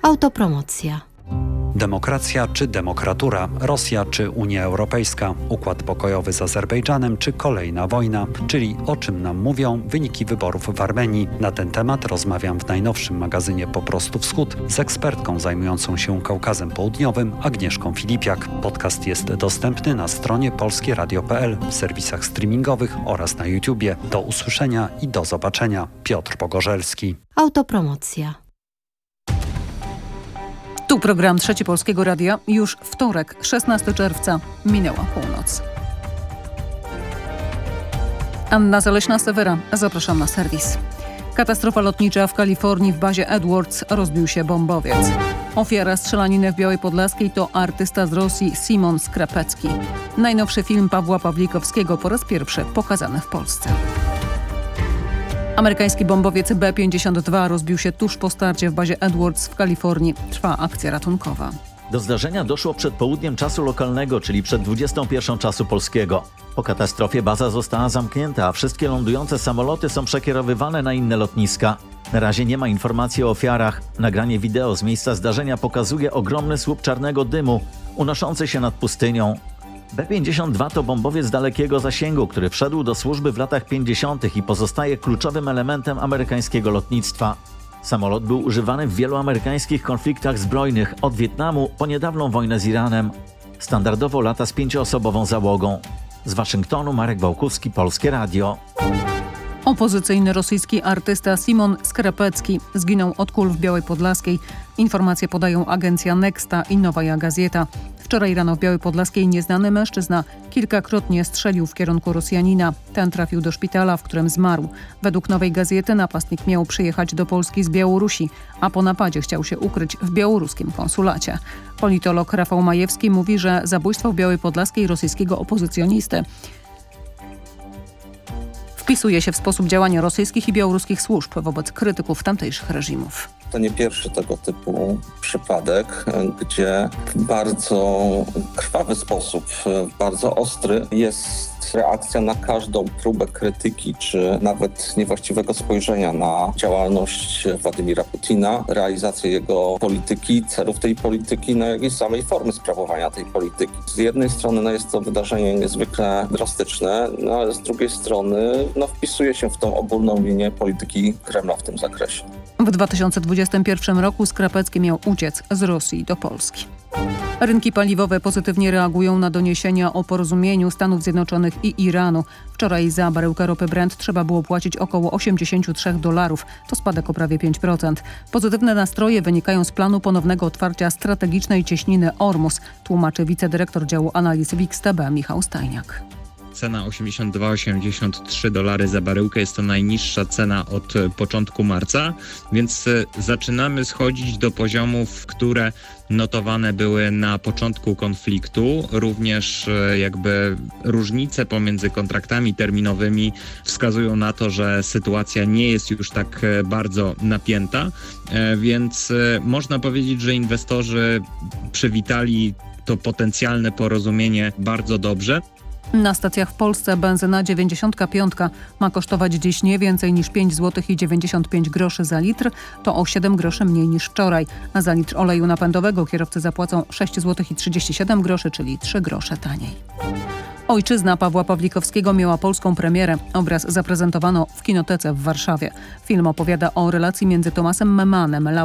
Autopromocja. Demokracja czy demokratura, Rosja czy Unia Europejska, układ pokojowy z Azerbejdżanem czy kolejna wojna, czyli o czym nam mówią wyniki wyborów w Armenii. Na ten temat rozmawiam w najnowszym magazynie Po prostu Wschód z ekspertką zajmującą się Kaukazem Południowym Agnieszką Filipiak. Podcast jest dostępny na stronie polskieradio.pl, w serwisach streamingowych oraz na YouTubie. Do usłyszenia i do zobaczenia. Piotr Pogorzelski. Autopromocja. Tu program Trzeci Polskiego Radia. Już wtorek, 16 czerwca. Minęła północ. Anna Zaleśna-Sewera. Zapraszam na serwis. Katastrofa lotnicza w Kalifornii w bazie Edwards. Rozbił się bombowiec. Ofiara strzelaniny w Białej Podlaskiej to artysta z Rosji Szymon Skrapecki. Najnowszy film Pawła Pawlikowskiego po raz pierwszy pokazany w Polsce. Amerykański bombowiec B-52 rozbił się tuż po starcie w bazie Edwards w Kalifornii. Trwa akcja ratunkowa. Do zdarzenia doszło przed południem czasu lokalnego, czyli przed 21 czasu polskiego. Po katastrofie baza została zamknięta, a wszystkie lądujące samoloty są przekierowywane na inne lotniska. Na razie nie ma informacji o ofiarach. Nagranie wideo z miejsca zdarzenia pokazuje ogromny słup czarnego dymu unoszący się nad pustynią. B-52 to bombowiec dalekiego zasięgu, który wszedł do służby w latach 50. i pozostaje kluczowym elementem amerykańskiego lotnictwa. Samolot był używany w wielu amerykańskich konfliktach zbrojnych, od Wietnamu po niedawną wojnę z Iranem. Standardowo lata z 5-osobową załogą. Z Waszyngtonu Marek Wałkuski, Polskie Radio. Opozycyjny rosyjski artysta Szymon Skrapecki zginął od kul w Białej Podlaskiej. Informacje podają agencja Nexta i Nowaja Gazeta. Wczoraj rano w Białej Podlaskiej nieznany mężczyzna kilkakrotnie strzelił w kierunku Rosjanina. Ten trafił do szpitala, w którym zmarł. Według Nowej Gazety napastnik miał przyjechać do Polski z Białorusi, a po napadzie chciał się ukryć w białoruskim konsulacie. Politolog Rafał Majewski mówi, że zabójstwo w Białej Podlaskiej rosyjskiego opozycjonisty wpisuje się w sposób działania rosyjskich i białoruskich służb wobec krytyków tamtejszych reżimów. To nie pierwszy tego typu przypadek, gdzie w bardzo krwawy sposób, bardzo ostry jest reakcja na każdą próbę krytyki, czy nawet niewłaściwego spojrzenia na działalność Władimira Putina, realizację jego polityki, celów tej polityki, jak i samej formy sprawowania tej polityki. Z jednej strony jest to wydarzenie niezwykle drastyczne, ale z drugiej strony wpisuje się w tą ogólną linię polityki Kremla w tym zakresie. W 2021 roku Skrapecki miał uciec z Rosji do Polski. Rynki paliwowe pozytywnie reagują na doniesienia o porozumieniu Stanów Zjednoczonych i Iranu. Wczoraj za baryłkę ropy Brent trzeba było płacić około $83. To spadek o prawie 5%. Pozytywne nastroje wynikają z planu ponownego otwarcia strategicznej cieśniny Ormus, tłumaczy wicedyrektor działu analiz WIG-STB Michał Stajniak. Cena $82-83 za baryłkę jest to najniższa cena od początku marca, więc zaczynamy schodzić do poziomów, które notowane były na początku konfliktu. Również jakby różnice pomiędzy kontraktami terminowymi wskazują na to, że sytuacja nie jest już tak bardzo napięta, więc można powiedzieć, że inwestorzy przywitali to potencjalne porozumienie bardzo dobrze. Na stacjach w Polsce benzyna 95 ma kosztować dziś nie więcej niż 5,95 zł za litr, to o 7 groszy mniej niż wczoraj. A za litr oleju napędowego kierowcy zapłacą 6,37 zł, czyli 3 grosze taniej. Ojczyzna Pawła Pawlikowskiego miała polską premierę. Obraz zaprezentowano w Kinotece w Warszawie. Film opowiada o relacji między Tomasem Memanem,